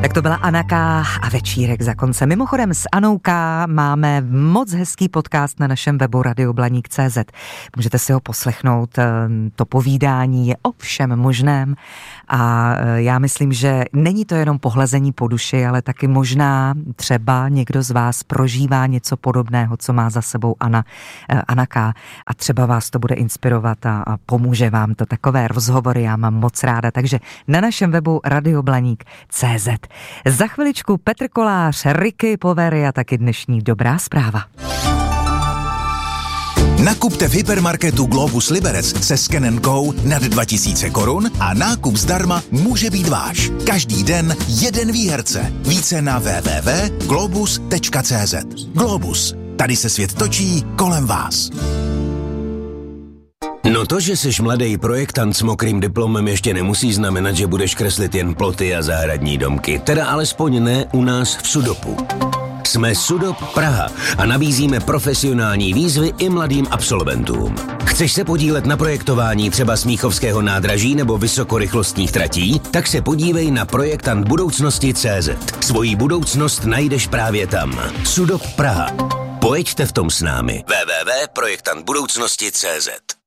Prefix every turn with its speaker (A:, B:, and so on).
A: Tak to byla Anna K. a večírek za konce. Mimochodem s Anou K. máme moc hezký podcast na našem webu radioblaník.cz. Můžete si ho poslechnout, to povídání je o všem možném a já myslím, že není to jenom pohlazení po duši, ale taky možná třeba někdo z vás prožívá něco podobného, co má za sebou Anna K. a třeba vás to bude inspirovat a pomůže vám to. Takové rozhovory já mám moc ráda, takže na našem webu radioblaník.cz. Za chviličku Petr Kolář, Ricky Povery a taky dnešní dobrá zpráva.
B: Nakupte v hypermarketu Globus Liberec se Scan & Go nad 2000 korun a nákup zdarma může být váš. Každý den jeden výherce. Více na www.globus.cz. Globus. Tady se svět točí kolem vás.
C: No to, že jsi mladý projektant s mokrým diplomem, ještě nemusí znamenat, že budeš kreslit jen ploty a zahradní domky. Teda alespoň ne u nás v Sudopu. Jsme Sudop Praha a nabízíme profesionální výzvy i mladým absolventům. Chceš se podílet na projektování třeba Smíchovského nádraží nebo vysokorychlostních tratí? Tak se podívej na projektant budoucnosti.cz. Svoji budoucnost najdeš právě tam. Sudop Praha. Pojďte v tom s námi. www.projektantbudoucnosti.cz